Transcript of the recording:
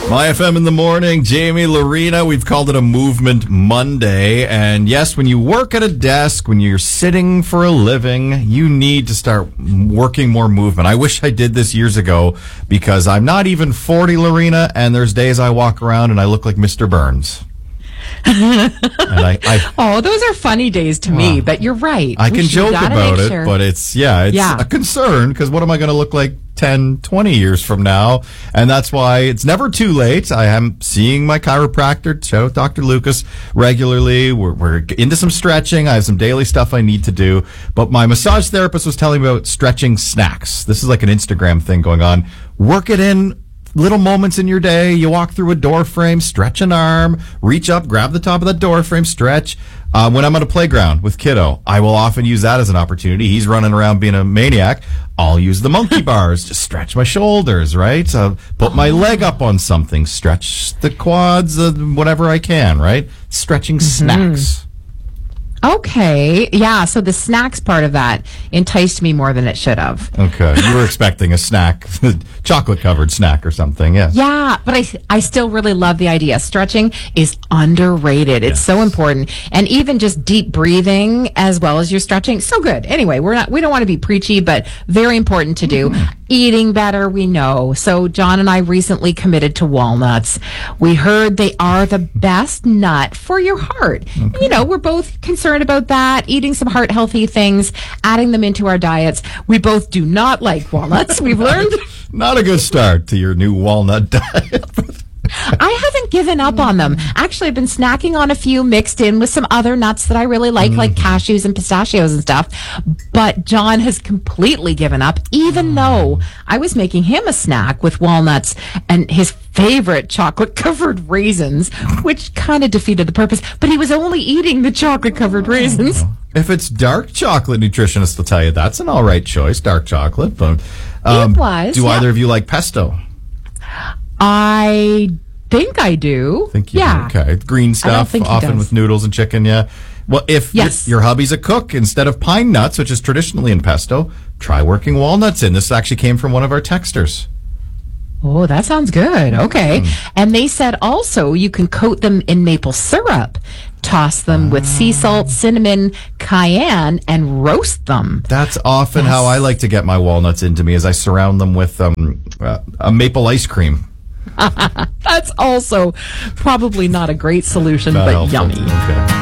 My FM in the morning, Jamie, Lorena, we've called it a Movement Monday. And yes, when you work at a desk, when you're sitting for a living, you need to start working more movement. I wish I did this years ago because I'm not even 40, Lorena, and there's days I walk around and I look like Mr. Burns. Oh, those are funny days to me, but you're right. I can joke about it, but it's a concern because what am I going to look like 10, 20 years from now? And that's why it's never too late. I am seeing my chiropractor, shout out Dr. Lucas, regularly. We're into some stretching. I have some daily stuff I need to do. But my massage therapist was telling me about stretching snacks. This is like an Instagram thing going on. Work it in. Little moments in your day, you walk through a door frame, stretch an arm, reach up, grab the top of the door frame, stretch. When I'm on a playground with kiddo, I will often use that as an opportunity. He's running around being a maniac. I'll use the monkey bars, just stretch my shoulders, right? Put my leg up on something, stretch the quads, whatever I can, right? Stretching snacks. Okay. Yeah. So the snacks part of that enticed me more than it should have. Okay. You were expecting a snack, chocolate covered snack or something. Yes. Yeah. But I still really love the idea. Stretching is underrated. It's so important. And even just deep breathing as well as your stretching. So good. Anyway, we don't want to be preachy, but very important to do. Eating better, we know. So John and I recently committed to walnuts. We heard they are the best nut for your heart. Okay. You know, we're both concerned about that, eating some heart healthy things, adding them into our diets. We both do not like walnuts. We've learned. Not a good start to your new walnut diet. I haven't given up on them. Actually, I've been snacking on a few mixed in with some other nuts that I really like cashews and pistachios and stuff. But John has completely given up, even though I was making him a snack with walnuts and his favorite chocolate-covered raisins, which kind of defeated the purpose. But he was only eating the chocolate-covered raisins. If it's dark chocolate, nutritionists will tell you that's an all right choice, dark chocolate. But it was. Do either of you like pesto? I think I do. Think you do? Okay. Green stuff, often with noodles and chicken, yeah. Well, if your hubby's a cook, instead of pine nuts, which is traditionally in pesto, try working walnuts in. This actually came from one of our texters. Oh, that sounds good. Okay. And they said also you can coat them in maple syrup, toss them with sea salt, cinnamon, cayenne, and roast them. That's often how I like to get my walnuts into me, is I surround them with a maple ice cream. That's also probably not a great solution, but helpful. yummy. Okay.